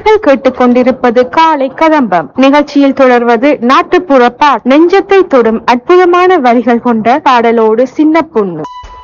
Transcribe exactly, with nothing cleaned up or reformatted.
நீங்கள் கேட்டுக்கொண்டிருப்பது காலை கதம்பம் நிகழ்ச்சியில் தொடர்வது நாட்டுப்புற பாட் நெஞ்சத்தை தொடும் அற்புதமான வரிகள் கொண்ட பாடலோடு சின்ன பொண்ணு.